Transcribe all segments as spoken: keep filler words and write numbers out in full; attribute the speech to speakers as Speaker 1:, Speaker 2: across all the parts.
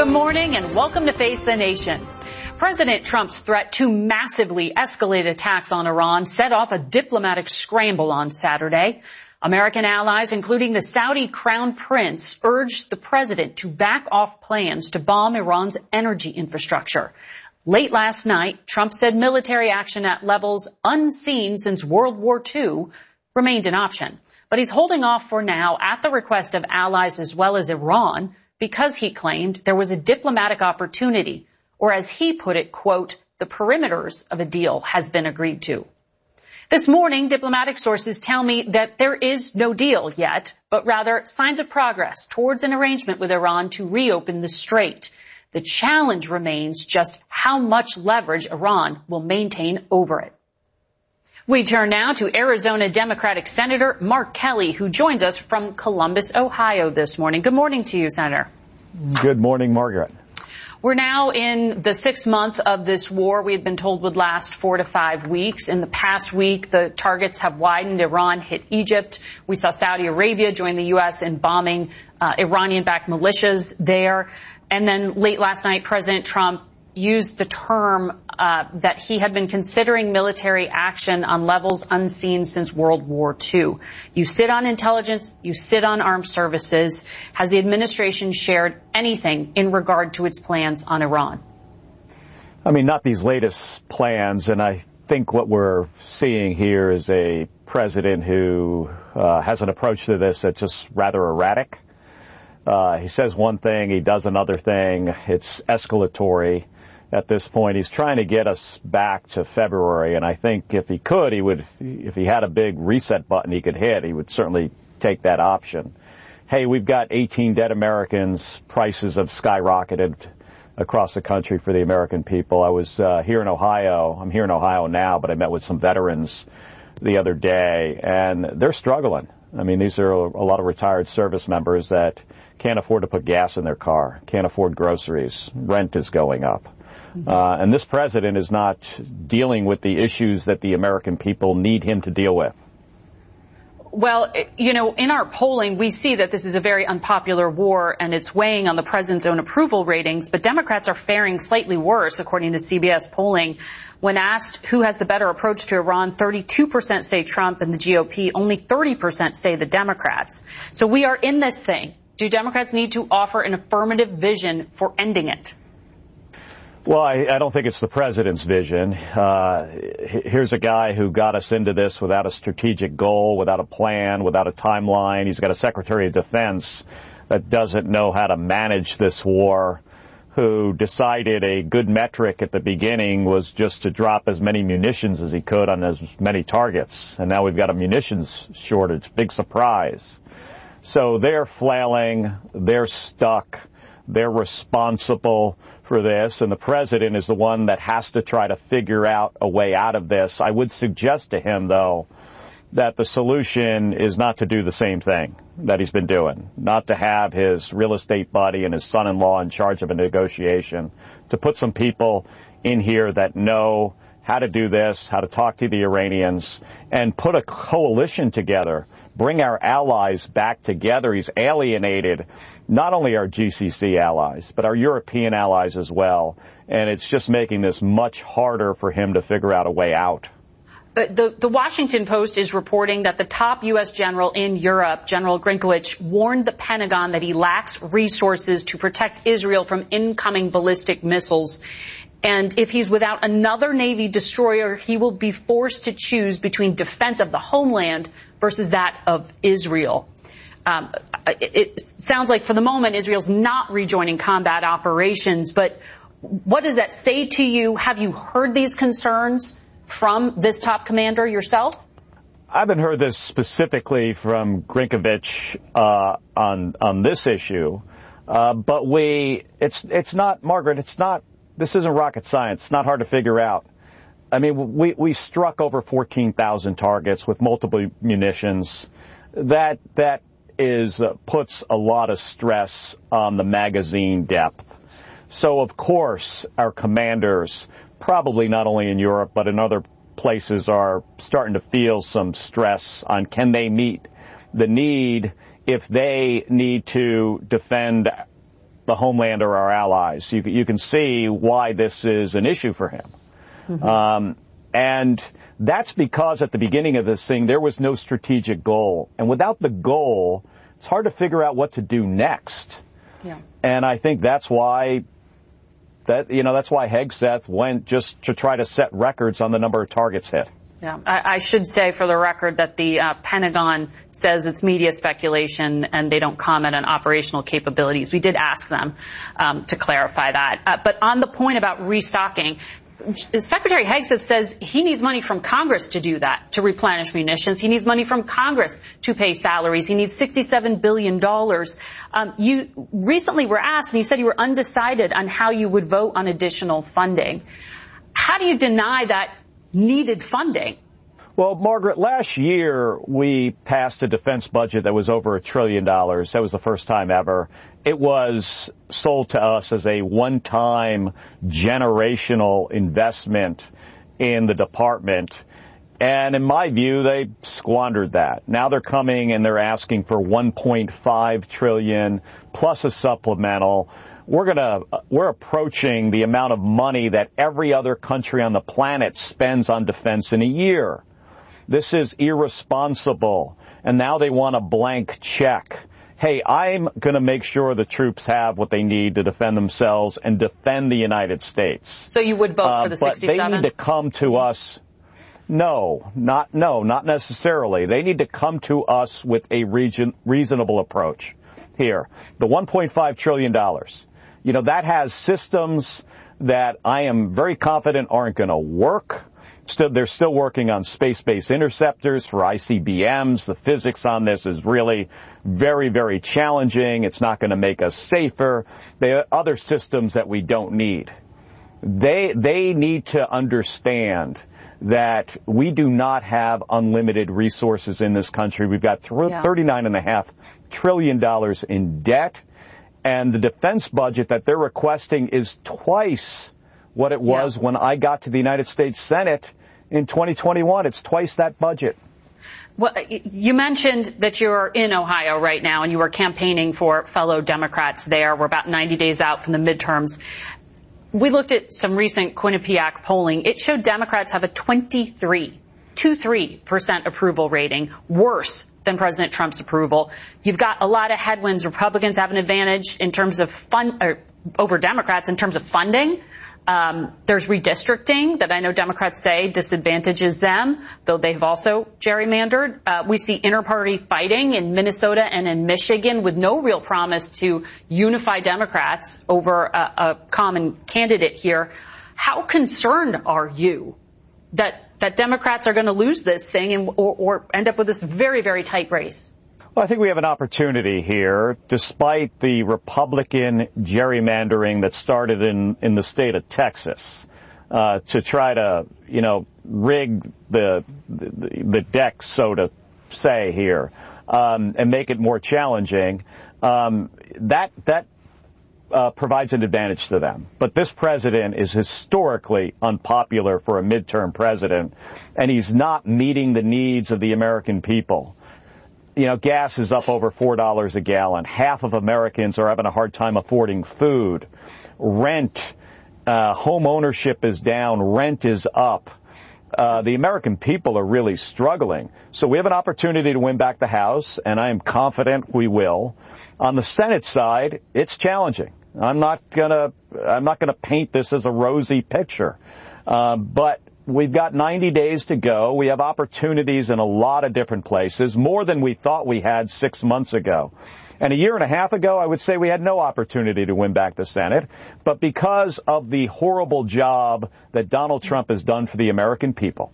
Speaker 1: Good morning and welcome to Face the Nation. President Trump's threat to massively escalate attacks on Iran set off a diplomatic scramble on Saturday. American allies, including the Saudi Crown Prince, urged the president to back off plans to bomb Iran's energy infrastructure. Late last night, Trump said military action at levels unseen since World War Two remained an option. But he's holding off for now at the request of allies as well as Iran because he claimed there was a diplomatic opportunity, or as he put it, quote, the perimeters of a deal has been agreed to. This morning, diplomatic sources tell me that there is no deal yet, but rather signs of progress towards an arrangement with Iran to reopen the strait. The challenge remains just how much leverage Iran will maintain over it. We turn now to Arizona Democratic Senator Mark Kelly, who joins us from Columbus, Ohio this morning. Good morning to you, Senator.
Speaker 2: Good morning, Margaret.
Speaker 1: We're now in the sixth month of this war we had been told would last four to five weeks. In the past week, the targets have widened. Iran hit Egypt. We saw Saudi Arabia join the U S in bombing uh, Iranian-backed militias there. And then late last night, President Trump used the term uh, that he had been considering military action on levels unseen since World War Two. You sit on intelligence, you sit on armed services. Has the administration shared anything in regard to its plans on Iran?
Speaker 2: I mean, not these latest plans, and I think what we're seeing here is a president who uh, has an approach to this that's just rather erratic. Uh, he says one thing, he does another thing. It's escalatory. At this point, he's trying to get us back to February, and I think if he could, he would, if he had a big reset button he could hit, he would certainly take that option. Hey, we've got eighteen dead Americans. Prices have skyrocketed across the country for the American people. I was uh, here in Ohio. I'm here in Ohio now, but I met with some veterans the other day, and they're struggling. I mean, these are a lot of retired service members that can't afford to put gas in their car, can't afford groceries. Rent is going up. Uh, and this president is not dealing with the issues that the American people need him to deal with.
Speaker 1: Well, you know, in our polling, we see that this is a very unpopular war and it's weighing on the president's own approval ratings. But Democrats are faring slightly worse, according to C B S polling. When asked who has the better approach to Iran, thirty-two percent say Trump and the G O P. Only thirty percent say the Democrats. So we are in this thing. Do Democrats need to offer an affirmative vision for ending it?
Speaker 2: Well, I, I don't think it's the president's vision. Uh, here's a guy who got us into this without a strategic goal, without a plan, without a timeline. He's got a Secretary of Defense that doesn't know how to manage this war, who decided a good metric at the beginning was just to drop as many munitions as he could on as many targets. And now we've got a munitions shortage. Big surprise. So they're flailing. They're stuck. They're responsible for this, and the president is the one that has to try to figure out a way out of this. I would suggest to him, though, that the solution is not to do the same thing that he's been doing, not to have his real estate buddy and his son-in-law in charge of a negotiation, to put some people in here that know how to do this, how to talk to the Iranians, and put a coalition together, bring our allies back together. He's alienated not only our G C C allies, but our European allies as well. And it's just making this much harder for him to figure out a way out.
Speaker 1: The, the Washington Post is reporting that the top U S general in Europe, General Grinkowicz, warned the Pentagon that he lacks resources to protect Israel from incoming ballistic missiles. And if he's without another Navy destroyer, he will be forced to choose between defense of the homeland versus that of Israel. Um, it, it sounds like for the moment Israel's not rejoining combat operations. But what does that say to you? Have you heard these concerns from this top commander yourself?
Speaker 2: I haven't heard this specifically from Grinkowicz uh, on on this issue, uh, but we it's it's not Margaret. It's not. This isn't rocket science. It's not hard to figure out. I mean, we we struck over fourteen thousand targets with multiple munitions. That that is uh, puts a lot of stress on the magazine depth. So of course our commanders, probably not only in Europe but in other places, are starting to feel some stress on can they meet the need if they need to defend the homeland or our allies. You, you can see why this is an issue for him. Mm-hmm. Um, and that's because at the beginning of this thing, there was no strategic goal. And without the goal, it's hard to figure out what to do next. Yeah. And I think that's why that, you know, that's why Hegseth went just to try to set records on the number of targets hit.
Speaker 1: Yeah, I, I should say for the record that the uh, Pentagon says it's media speculation and they don't comment on operational capabilities. We did ask them um, to clarify that. Uh, but on the point about restocking, Secretary Hegseth says he needs money from Congress to do that, to replenish munitions. He needs money from Congress to pay salaries. He needs sixty-seven billion dollars. Um, you recently were asked, and you said you were undecided on how you would vote on additional funding. How do you deny that needed funding?
Speaker 2: Well, Margaret, last year we passed a defense budget that was over a trillion dollars. That was the first time ever. It was sold to us as a one-time generational investment in the department. And in my view, they squandered that. Now they're coming and they're asking for one point five trillion dollars plus a supplemental. We're gonna, we're approaching the amount of money that every other country on the planet spends on defense in a year. This is irresponsible. And now they want a blank check. Hey, I'm going to make sure the troops have what they need to defend themselves and defend the United States.
Speaker 1: So you would vote uh, for the sixty-seven?
Speaker 2: But they need to come to us. No, not, no, not necessarily. They need to come to us with a region, reasonable approach here. The one point five trillion dollars. You know, that has systems that I am very confident aren't going to work. Still, they're still working on space-based interceptors for I C B Ms. The physics on this is really very, very challenging. It's not going to make us safer. There are other systems that we don't need. They, they need to understand that we do not have unlimited resources in this country. We've got thirty-nine point five trillion dollars in debt. And the defense budget that they're requesting is twice what it was yeah. when I got to the United States Senate in twenty twenty-one. It's twice that budget.
Speaker 1: Well, you mentioned that you're in Ohio right now and you were campaigning for fellow Democrats there. We're about ninety days out from the midterms. We looked at some recent Quinnipiac polling. It showed Democrats have a twenty-three, twenty-three percent approval rating, worse than President Trump's approval. You've got a lot of headwinds. Republicans have an advantage in terms of fund, or over Democrats in terms of funding. Um, there's redistricting that I know Democrats say disadvantages them, though they've also gerrymandered. Uh, we see inter-party fighting in Minnesota and in Michigan with no real promise to unify Democrats over a, a common candidate here. How concerned are you that that Democrats are going to lose this thing and or, or end up with this very, very tight race?
Speaker 2: Well, I think we have an opportunity here, despite the Republican gerrymandering that started in, in the state of Texas, uh, to try to, you know, rig the, the, the deck, so to say here, um, and make it more challenging. Um, that, that, Uh, provides an advantage to them. But this president is historically unpopular for a midterm president, and he's not meeting the needs of the American people. You know, gas is up over four dollars a gallon. Half of Americans are having a hard time affording food. Rent, uh, home ownership is down. Rent is up. Uh, the American people are really struggling. So we have an opportunity to win back the House, and I am confident we will. On the Senate side, it's challenging. I'm not gonna, I'm not gonna paint this as a rosy picture. Uh, but we've got ninety days to go. We have opportunities in a lot of different places, more than we thought we had six months ago. And a year and a half ago, I would say we had no opportunity to win back the Senate. But because of the horrible job that Donald Trump has done for the American people,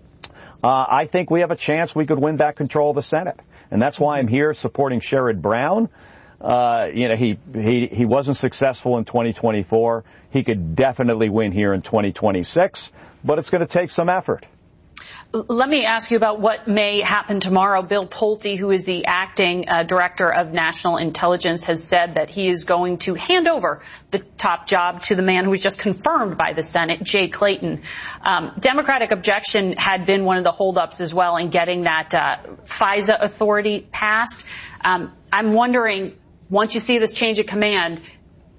Speaker 2: uh, I think we have a chance we could win back control of the Senate. And that's why I'm here supporting Sherrod Brown. Uh, you know, he, he, he wasn't successful in twenty twenty-four. He could definitely win here in twenty twenty-six, but it's going to take some effort.
Speaker 1: Let me ask you about what may happen tomorrow. Bill Pulte, who is the acting uh, director of national intelligence, has said that he is going to hand over the top job to the man who was just confirmed by the Senate, Jay Clayton. Um, Democratic objection had been one of the holdups as well in getting that uh, FISA authority passed. Um, I'm wondering, once you see this change of command,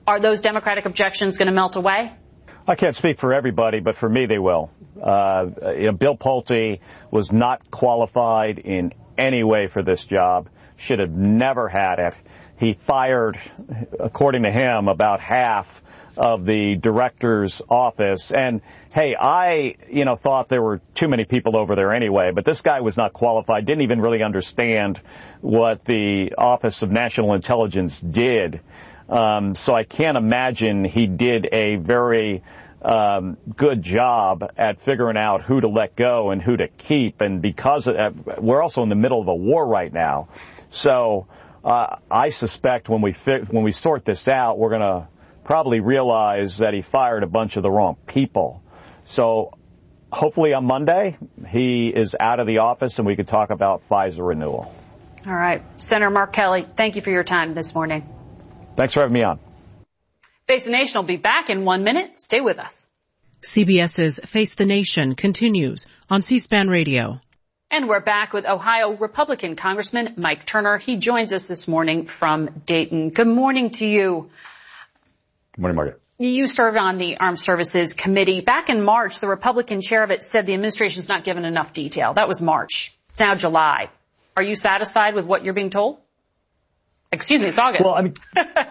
Speaker 1: Are those Democratic objections going to melt away?
Speaker 2: I can't speak for everybody, but for me, they will. Uh, you know, Bill Pulte was not qualified in any way for this job, should have never had it. He fired, according to him, about half of the director's office. And, hey, I, you know, thought there were too many people over there anyway, but this guy was not qualified, didn't even really understand what the Office of National Intelligence did. Um, so I can't imagine he did a very um, good job at figuring out who to let go and who to keep. And because of, uh, we're also in the middle of a war right now. So uh, I suspect when we fi- when we sort this out, we're going to probably realize that he fired a bunch of the wrong people. So hopefully on Monday, he is out of the office and we could talk about Pfizer renewal.
Speaker 1: All right. Senator Mark Kelly, thank you for your time this morning.
Speaker 2: Thanks for having me on.
Speaker 1: Face the Nation will be back in one minute. Stay with us.
Speaker 3: CBS's Face the Nation continues on C-SPAN Radio.
Speaker 1: And we're back with Ohio Republican Congressman Mike Turner. He joins us this morning from Dayton. Good morning to you.
Speaker 4: Good morning, Margaret.
Speaker 1: You served on the Armed Services Committee. Back in March, the Republican chair of it said the administration's not given enough detail. That was March. It's now July. Are you satisfied with what you're being told? Excuse me, it's August.
Speaker 4: Well, I mean,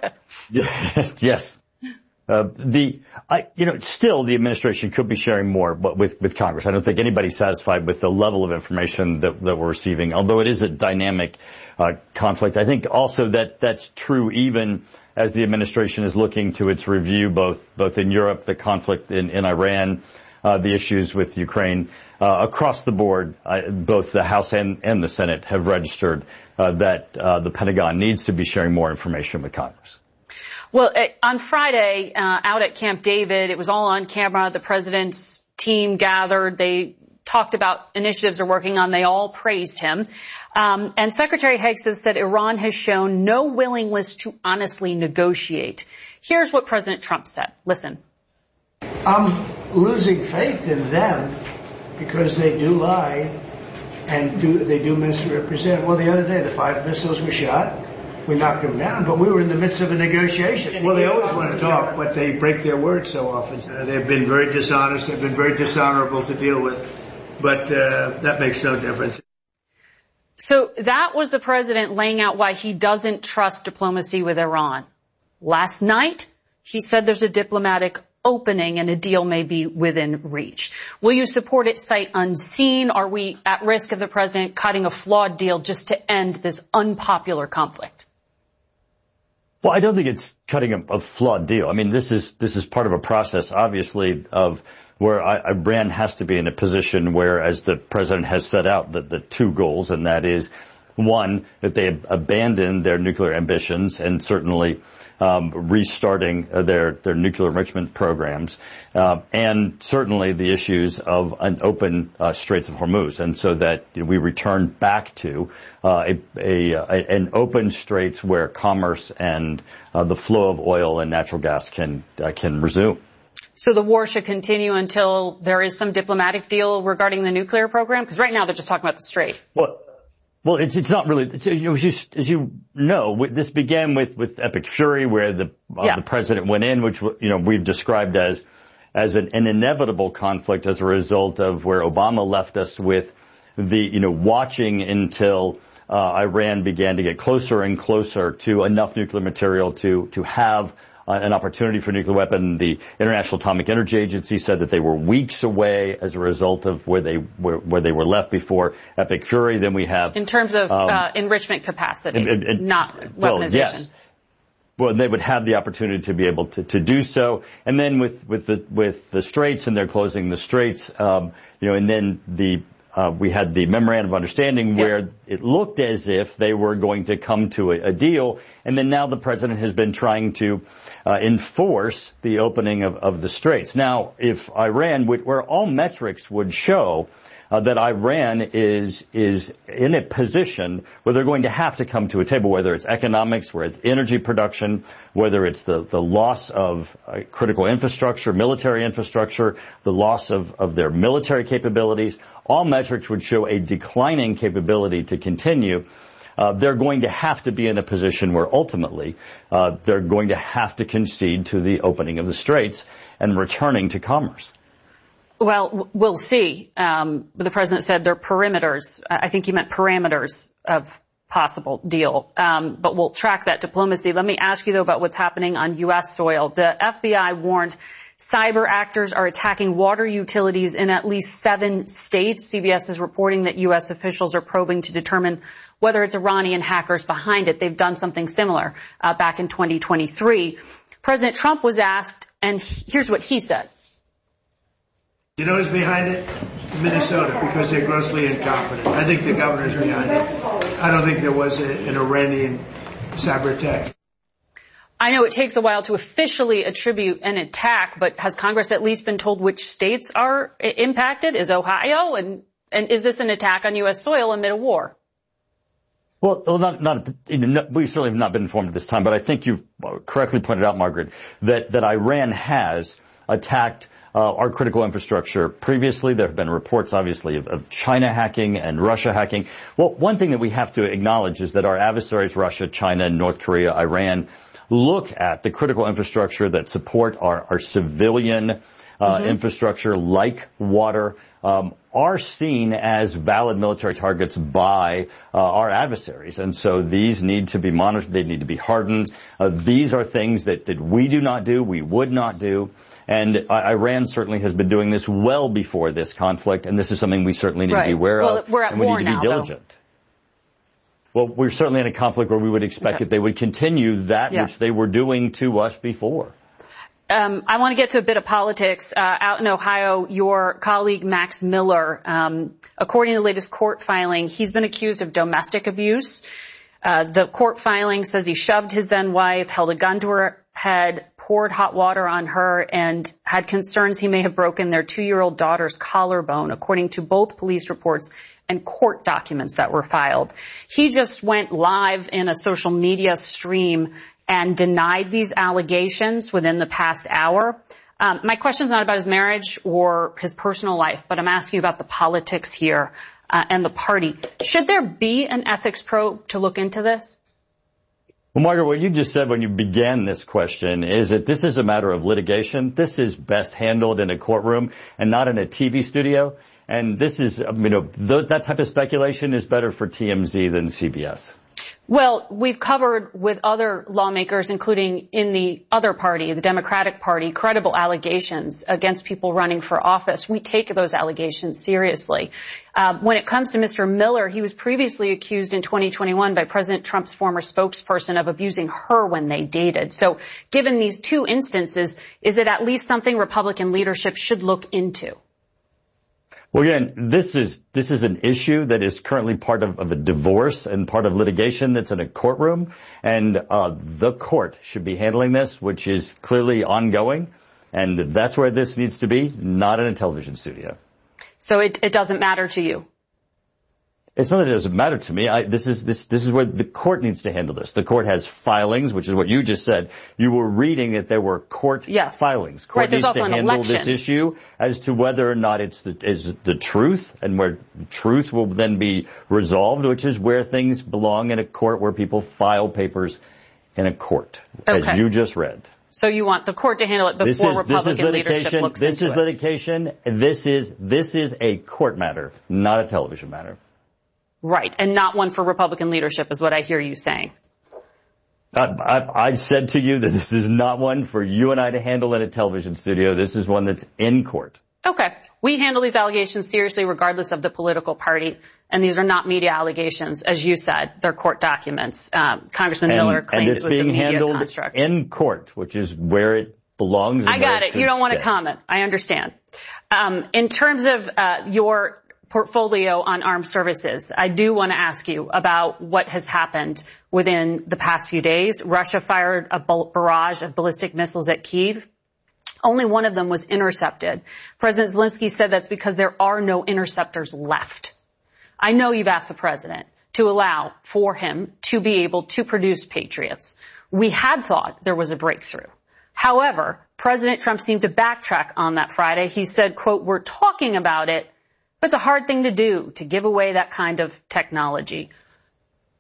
Speaker 4: yes. Uh, the, I, you know, still the administration could be sharing more with, with Congress. I don't think anybody's satisfied with the level of information that, that we're receiving, although it is a dynamic uh, conflict. I think also that that's true even as the administration is looking to its review, both both in Europe, the conflict in, in Iran, uh, the issues with Ukraine. Uh, across the board, uh, both the House and, and the Senate have registered uh, that uh, the Pentagon needs to be sharing more information with Congress.
Speaker 1: Well, on Friday, uh, out at Camp David, it was all on camera. The president's team gathered. They talked about initiatives they're working on. They all praised him. Um, and Secretary Hegseth said Iran has shown no willingness to honestly negotiate. Here's what President Trump said. Listen.
Speaker 5: I'm losing faith in them because they do lie and do they do misrepresent. Well, the other day, the five missiles were shot. We knocked them down, but we were in the midst of a negotiation. Well, they always want to talk, but they break their word so often. Uh, they've been very dishonest. They've been very dishonorable to deal with, but uh, that makes no difference.
Speaker 1: So that was the president laying out why he doesn't trust diplomacy with Iran. Last night, he said there's a diplomatic opening and a deal may be within reach. Will you support it sight unseen? Are we at risk of the president cutting a flawed deal just to end this unpopular conflict?
Speaker 4: Well, I don't think it's cutting a, a flawed deal. I mean, this is this is part of a process, obviously, of where I, Iran has to be in a position where, as the president has set out, the, the two goals, and that is, one, that they abandon their nuclear ambitions and certainly um, restarting their, their nuclear enrichment programs, uh, and certainly the issues of an open uh, Straits of Hormuz, and so that you know, we return back to uh, a, a, a an open straits where commerce and uh, the flow of oil and natural gas can uh, can resume.
Speaker 1: So the war should continue until there is some diplomatic deal regarding the nuclear program? Because right now they're just talking about the Strait.
Speaker 4: Well, well, it's it's not really. It's, you know, as, you, as you know, this began with with Epic Fury, where the uh,
Speaker 1: yeah.
Speaker 4: the president went in, which you know we've described as as an, an inevitable conflict as a result of where Obama left us with the you know watching until uh, Iran began to get closer and closer to enough nuclear material to to have Uh, an opportunity for a nuclear weapon. The International Atomic Energy Agency said that they were weeks away as a result of where they were, where they were left before Epic Fury. Then we have
Speaker 1: in terms of um, uh, enrichment capacity, and, and, and, not weaponization.
Speaker 4: Well, yes. Well, they would have the opportunity to be able to, to do so. And then with with the with the Straits, and they're closing the Straits, um, you know, and then the Uh, we had the memorandum of understanding where yep. it looked as if they were going to come to a, a deal. And then now the president has been trying to uh, enforce the opening of, of the Straits. Now, if Iran, would, where all metrics would show uh, that Iran is is in a position where they're going to have to come to a table, whether it's economics, whether it's energy production, whether it's the, the loss of uh, critical infrastructure, military infrastructure, the loss of, of their military capabilities, all metrics would show a declining capability to continue. uh, they're going to have to be in a position where ultimately uh, they're going to have to concede to the opening of the straits and returning to commerce.
Speaker 1: Well, we'll see. Um, the president said they're perimeters. I think he meant parameters of possible deal. Um, but we'll track that diplomacy. Let me ask you, though, about what's happening on U S soil. The F B I warned cyber actors are attacking water utilities in at least seven states. C B S is reporting that U S officials are probing to determine whether it's Iranian hackers behind it. They've done something similar uh, back in twenty twenty-three. President Trump was asked, and here's what he said.
Speaker 5: You know who's behind it? Minnesota, because they're grossly incompetent. I think the governor's behind it. I don't think there was a, an Iranian cyber attack.
Speaker 1: I know it takes a while to officially attribute an attack, but has Congress at least been told which states are impacted? Is Ohio? And, and is this an attack on U S soil amid a war?
Speaker 4: Well, not, not, we certainly have not been informed at this time, but I think you've correctly pointed out, Margaret, that, that Iran has attacked Uh, our critical infrastructure. Previously, there have been reports, obviously, of, of China hacking and Russia hacking. Well, one thing that we have to acknowledge is that our adversaries, Russia, China, North Korea, Iran, look at the critical infrastructure that support our, our civilian uh, mm-hmm. infrastructure, like water, um, are seen as valid military targets by uh, our adversaries. And so these need to be monitored. They need to be hardened. Uh, these are things that, that we do not do, we would not do. And Iran certainly has been doing this well before this conflict, and this is something we certainly need right. to be aware
Speaker 1: well,
Speaker 4: of.
Speaker 1: We're at
Speaker 4: and we
Speaker 1: war
Speaker 4: need to
Speaker 1: now,
Speaker 4: be diligent.
Speaker 1: Though.
Speaker 4: Well, we're certainly in a conflict where we would expect okay. that they would continue that yeah. which they were doing to us before.
Speaker 1: Um, I want to get to a bit of politics. Uh, out in Ohio, your colleague Max Miller, um, according to the latest court filing, he's been accused of domestic abuse. Uh, the court filing says he shoved his then wife, held a gun to her head, poured hot water on her, and had concerns he may have broken their two-year-old daughter's collarbone, according to both police reports and court documents that were filed. He just went live in a social media stream and denied these allegations within the past hour. Um, my question is not about his marriage or his personal life, but I'm asking you about the politics here uh, and the party. Should there be an ethics probe to look into this?
Speaker 4: Well, Margaret, what you just said when you began this question is that this is a matter of litigation. This is best handled in a courtroom and not in a T V studio. And this is, you know, th- that type of speculation is better for T M Z than C B S.
Speaker 1: Well, we've covered with other lawmakers, including in the other party, the Democratic Party, credible allegations against people running for office. We take those allegations seriously. Uh, when it comes to Mister Miller, he was previously accused in twenty twenty-one by President Trump's former spokesperson of abusing her when they dated. So given these two instances, is it at least something Republican leadership should look into?
Speaker 4: Well, again, this is this is an issue that is currently part of, of a divorce and part of litigation that's in a courtroom, and uh, the court should be handling this, which is clearly ongoing, and that's where this needs to be, not in a television studio.
Speaker 1: So it, it doesn't matter to you?
Speaker 4: It's not that it doesn't matter to me. I, this is this this is where the court needs to handle this. The court has filings, which is what you just said. You were reading that there were court
Speaker 1: yes.
Speaker 4: filings. Court
Speaker 1: right,
Speaker 4: needs
Speaker 1: also
Speaker 4: to
Speaker 1: an
Speaker 4: handle
Speaker 1: election.
Speaker 4: this issue as to whether or not it's the, is the truth, and where truth will then be resolved, which is where things belong in a court, where people file papers in a court,
Speaker 1: okay.
Speaker 4: as you just read.
Speaker 1: So you want the court to handle it before
Speaker 4: this is,
Speaker 1: Republican
Speaker 4: this is
Speaker 1: leadership looks
Speaker 4: this
Speaker 1: into
Speaker 4: is
Speaker 1: it?
Speaker 4: litigation. This is this is a court matter, not a television matter.
Speaker 1: Right, and not one for Republican leadership is what I hear you saying.
Speaker 4: I, I, I said to you that this is not one for you and I to handle in a television studio. This is one that's in court.
Speaker 1: Okay. We handle these allegations seriously regardless of the political party, and these are not media allegations. As you said, they're court documents. Um, Congressman
Speaker 4: and,
Speaker 1: Miller claimed it was a media
Speaker 4: handled
Speaker 1: construct.
Speaker 4: In court, which is where it belongs.
Speaker 1: I got it. You don't want
Speaker 4: stay.
Speaker 1: to comment. I understand. Um, in terms of uh, your portfolio on armed services, I do want to ask you about what has happened within the past few days. Russia fired a barrage of ballistic missiles at Kyiv. Only one of them was intercepted. President Zelensky said that's because there are no interceptors left. I know you've asked the president to allow for him to be able to produce Patriots. We had thought there was a breakthrough. However, President Trump seemed to backtrack on that Friday. He said, quote, "We're talking about it, but it's a hard thing to do, to give away that kind of technology."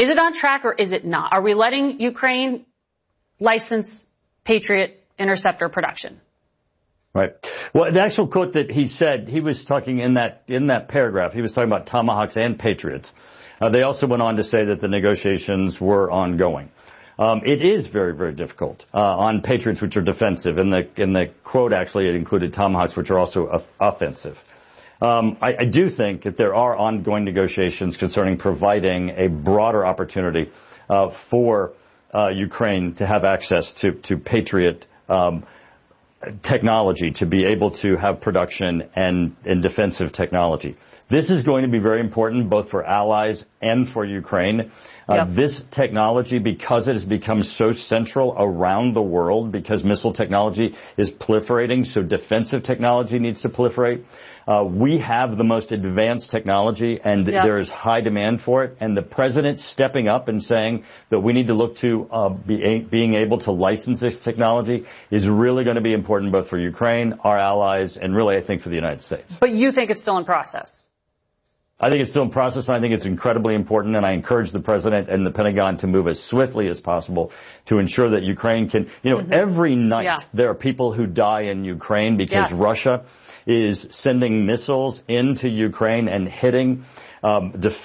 Speaker 1: Is it on track or is it not? Are we letting Ukraine license Patriot interceptor production?
Speaker 4: Right. Well, the actual quote that he said, he was talking in that in that paragraph, he was talking about Tomahawks and Patriots. Uh, they also went on to say that the negotiations were ongoing. Um, it is very, very difficult uh, on Patriots, which are defensive. In the in the quote, actually, it included Tomahawks, which are also of- offensive. Um, I, I do think that there are ongoing negotiations concerning providing a broader opportunity uh, for uh, Ukraine to have access to to Patriot um technology, to be able to have production and, and defensive technology. This is going to be very important both for allies and for Ukraine. Uh, yep. This technology, because it has become so central around the world, because missile technology is proliferating, so defensive technology needs to proliferate. Uh, we have the most advanced technology, and yep. there is high demand for it. And the president stepping up and saying that we need to look to uh, be a- being able to license this technology is really going to be important both for Ukraine, our allies, and really, I think, for the United States.
Speaker 1: But you think it's still in process?
Speaker 4: I think it's still in process, and I think it's incredibly important, and I encourage the president and the Pentagon to move as swiftly as possible to ensure that Ukraine can, you know, mm-hmm. every night yeah. there are people who die in Ukraine because yes. Russia is sending missiles into Ukraine and hitting um, defense